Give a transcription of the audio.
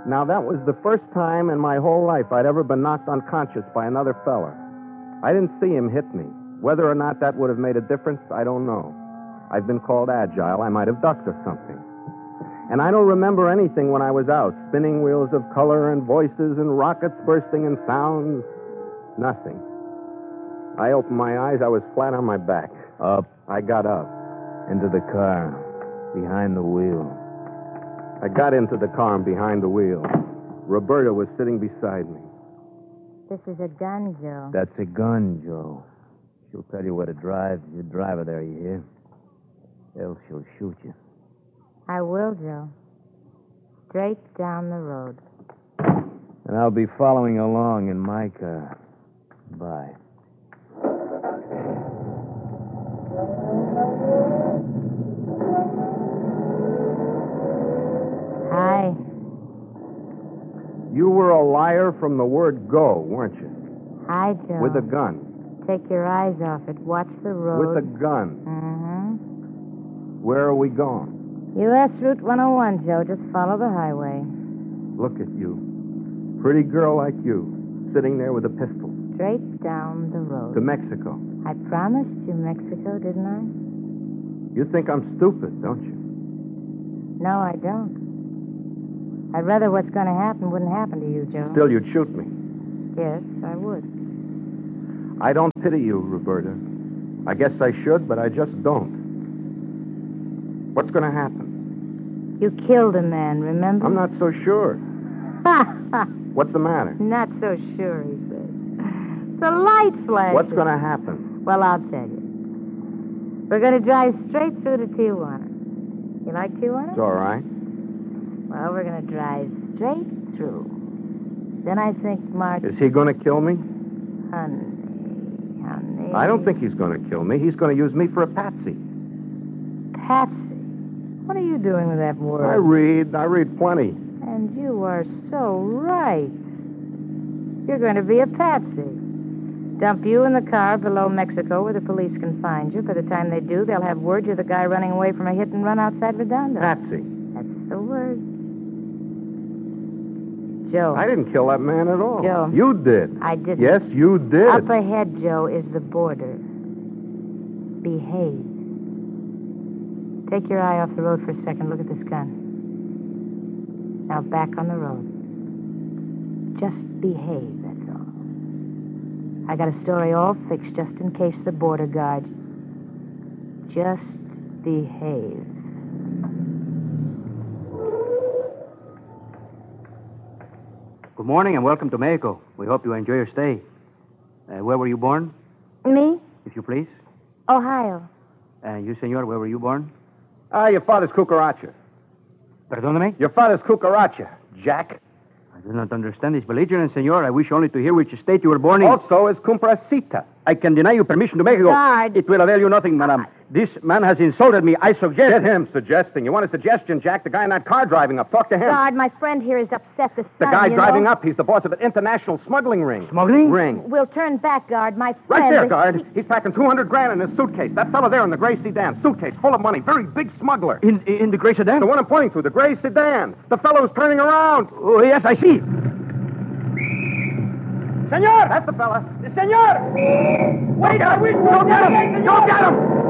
Now, that was the first time in my whole life I'd ever been knocked unconscious by another fella. I didn't see him hit me. Whether or not that would have made a difference, I don't know. I've been called agile. I might have ducked or something. And I don't remember anything when I was out. Spinning wheels of color and voices and rockets bursting and sounds. Nothing. I opened my eyes. I was flat on my back. Up. I got up. Into the car. Behind the wheel. I got into the car and behind the wheel. Roberta was sitting beside me. This is a gun, Joe. That's a gun, Joe. She'll tell you where to drive. You drive her there, you hear? Else she'll shoot you. I will, Joe. Straight down the road. And I'll be following along in my car. Bye. Hi. You were a liar from the word go, weren't you? Hi, Joe. With a gun. Take your eyes off it. Watch the road. With a gun. Mm-hmm. Where are we going? U.S. Route 101, Joe. Just follow the highway. Look at you. Pretty girl like you, sitting there with a pistol. Straight down the road. To Mexico. I promised you Mexico, didn't I? You think I'm stupid, don't you? No, I don't. I'd rather what's going to happen wouldn't happen to you, Joe. Still, you'd shoot me. Yes, I would. I don't pity you, Roberta. I guess I should, but I just don't. What's going to happen? You killed a man, remember? I'm not so sure. What's the matter? Not so sure, he said. The light flashes. What's going to happen? Well, I'll tell you. We're going to drive straight through to Tijuana. You like Tijuana? It's all right. Well, we're going to drive straight through. Then I think Mark... Is he going to kill me? Honey. I don't think he's going to kill me. He's going to use me for a patsy. Patsy? What are you doing with that word? I read plenty. And you are so right. You're going to be a patsy. Dump you in the car below Mexico where the police can find you. By the time they do, they'll have word you're the guy running away from a hit and run outside Redondo. Patsy. That's the word. Joe. I didn't kill that man at all. Joe. You did. I didn't. Yes, you did. Up ahead, Joe, is the border. Behave. Take your eye off the road for a second. Look at this gun. Now back on the road. Just behave, that's all. I got a story all fixed just in case the border guard. Just behave. Good morning and welcome to Mexico. We hope you enjoy your stay. Where were you born, Me? if you please? Ohio. You, senor, where were you born? Your father's cucaracha. Perdóname? Your father's cucaracha, Jack. I do not understand this belligerence, senor. I wish only to hear which state you were born in. Also is comprasita. I can deny you permission to Mexico. Guard. It will avail you nothing, madam. This man has insulted me. I suggest... Get him suggesting. You want a suggestion, Jack? The guy in that car driving up. Talk to him. Guard, my friend here is upset. The The sun, guy you driving know. up, he's the boss of an international smuggling ring. Smuggling? Ring. We'll turn back, Guard. My friend... Right there, is- guard. He's packing 200 grand in his suitcase. That fellow there in the gray sedan. Suitcase full of money. Very big smuggler. In the gray sedan? The one I'm pointing to, the gray sedan. The fellow's turning around. Oh, yes, I see. Senor! That's the fella. Senor! Wait, I will... Don't get him! Don't get him!